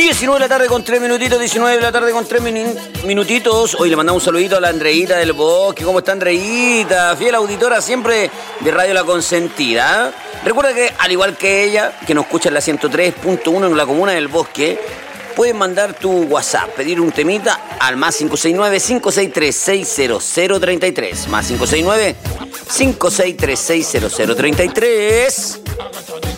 19 de la tarde con 3 minutitos, 19 de la tarde con 3 minutitos. Hoy le mandamos un saludito a la Andreita del Bosque. ¿Cómo está Andreita? Fiel auditora siempre de Radio La Consentida. Recuerda que, al igual que ella, que nos escucha en la 103.1 en la comuna del Bosque, puedes mandar tu WhatsApp, pedir un temita al más 569-563-60033. Más 569-563-60033.